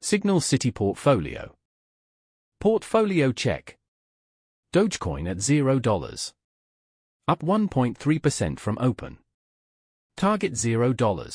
Signal City Portfolio. Portfolio check. Dogecoin at $0. Up 1.3% from open. Target $0.